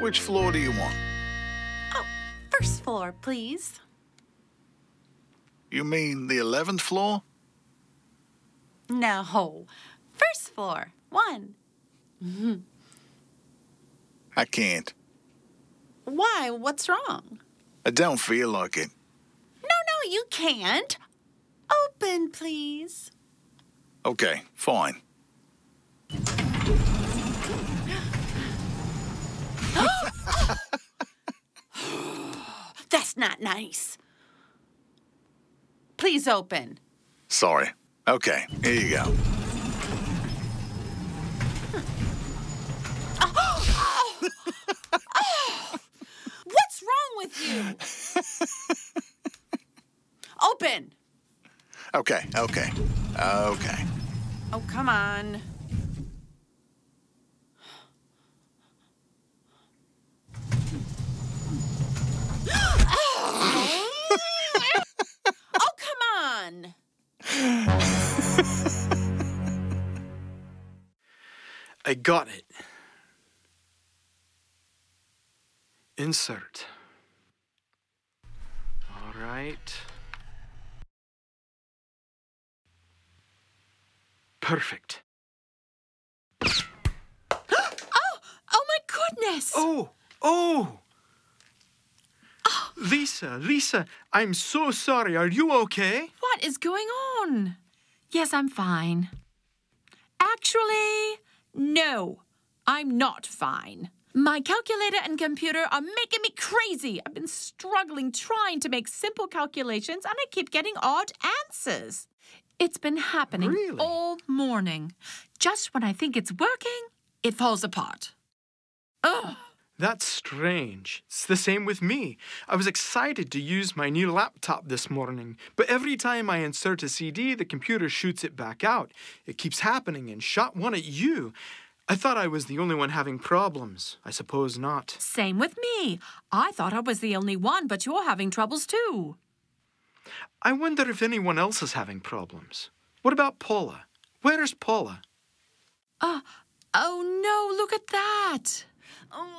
Which floor do you want? Oh, first floor, please. You mean the 11th floor? No. First floor. 1. I can't. Why? What's wrong? I don't feel like it. No, you can't. Open, please. Okay, fine. That's not nice. Please open. Sorry. Okay, here you go. What's wrong with you? Open. Okay. Oh, come on. Oh, come on. I got it. Insert. All right. Perfect. Oh my goodness. Oh! Lisa, I'm so sorry. Are you okay? What is going on? Yes, I'm fine. Actually, no, I'm not fine. My calculator and computer are making me crazy. I've been struggling trying to make simple calculations, and I keep getting odd answers. It's been happening Really? all morning. Just when I think it's working, it falls apart. Ugh. That's strange. It's the same with me. I was excited to use my new laptop this morning, but every time I insert a CD, the computer shoots it back out. It keeps happening and shot one at you. I thought I was the only one having problems. I suppose not. Same with me. I thought I was the only one, but you're having troubles too. I wonder if anyone else is having problems. What about Paula? Where's Paula? Oh no, look at that. Oh.